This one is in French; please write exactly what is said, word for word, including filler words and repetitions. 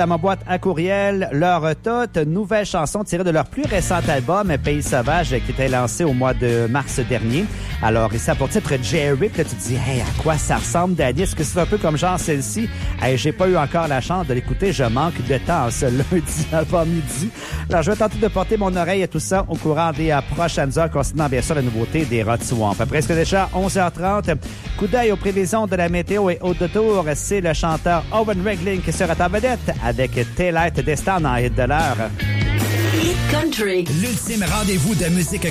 à ma boîte à courriel leur toute nouvelle chanson tirée de leur plus récent album Pays sauvage qui était lancé au mois de mars dernier. Alors ici pour titre Jerry, puis là tu te dis hey, à quoi ça ressemble Danny? Est-ce que c'est un peu comme genre celle-ci? Hey, j'ai pas eu encore la chance de l'écouter, je manque de temps ce lundi avant midi. Alors je vais tenter de porter mon oreille à tout ça au courant des uh, prochaines heures, considérant bien sûr la nouveauté des Rod Swamp. Presque déjà onze heures trente, coup d'œil aux prévisions de la météo et au détour, c'est le chanteur Owen Regling qui sera en vedette avec Taillight Destin en hit de l'heure. Hit Country. L'ultime rendez-vous de musique